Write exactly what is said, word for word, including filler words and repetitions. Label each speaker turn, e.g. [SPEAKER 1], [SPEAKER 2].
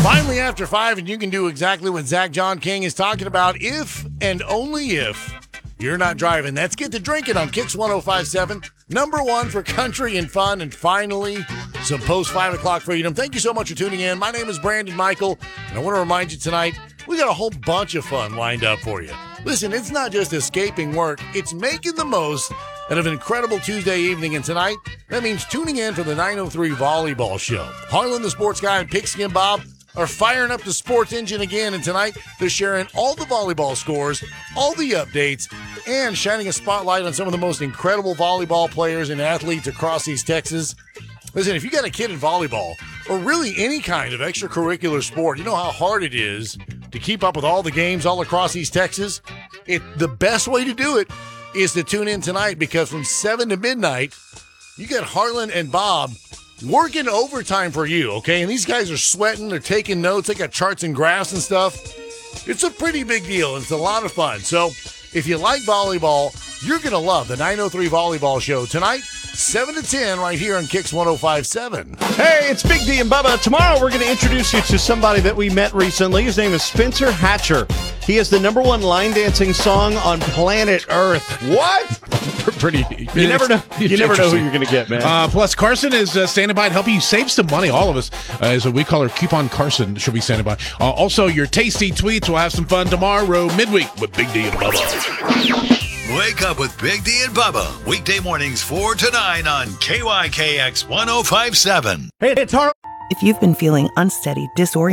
[SPEAKER 1] Finally after five, and you can do exactly what Zach John King is talking about if and only if you're not driving. That's Get to Drinking on Kicks one oh five point seven. Number one for country and fun. And finally, some post five o'clock freedom. Thank you so much for tuning in. My name is Brandon Michael, and I want to remind you tonight, we got a whole bunch of fun lined up for you. Listen, it's not just escaping work, it's making the most out of an incredible Tuesday evening. And tonight, that means tuning in for the nine oh three Volleyball Show. Harlan, the sports guy, and Pigskin Bob are firing up the sports engine again, and tonight they're sharing all the volleyball scores, all the updates, and shining a spotlight on some of the most incredible volleyball players and athletes across East Texas. Listen, if you got a kid in volleyball, or really any kind of extracurricular sport, you know how hard it is to keep up with all the games all across East Texas? It, the best way to do it is to tune in tonight, because from seven to midnight, you got Harlan and Bob working overtime for you, okay? And these guys are sweating, they're taking notes, they got charts and graphs and stuff. It's a pretty big deal, and it's a lot of fun. So if you like volleyball, you're going to love the nine oh three Volleyball Show tonight, seven to ten, right here on Kicks one oh five point seven.
[SPEAKER 2] Hey, it's Big D and Bubba. Tomorrow we're going to introduce you to somebody that we met recently. His name is Spencer Hatcher. He has the number one line dancing song on planet Earth. What? Pretty. You never know. You never know who you're going to get, man.
[SPEAKER 3] Uh, plus, Carson is uh, standing by to help you save some money. All of us, uh, as we call her, Coupon Carson, should be standing by. Uh, also, your tasty tweets. We'll have some fun tomorrow, midweek, with Big D and Bubba.
[SPEAKER 4] Wake up with Big D and Bubba. Weekday mornings four to nine on K Y K X one oh five point seven.
[SPEAKER 2] Hey, it's Harlan.
[SPEAKER 5] If you've been feeling unsteady, disoriented,